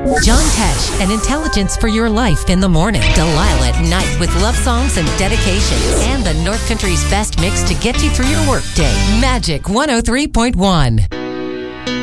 John Tesh and intelligence for your life in the morning. Delilah at night with love songs and dedications. And the North Country's best mix to get you through your workday. Magic 103.1.